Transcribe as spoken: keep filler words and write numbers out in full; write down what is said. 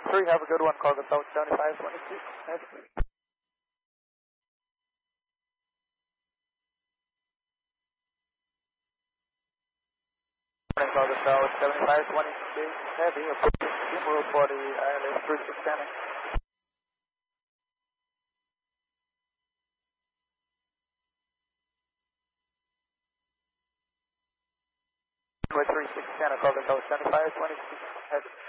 three, have a good one. Cargo Tower seventy-five twenty-two. Cargo Tower seventy-five twenty-two. Heavy, approaching Kimura for the I L S three six standing. three six ten, Cargo Tower seventy-five twenty-two. Heavy.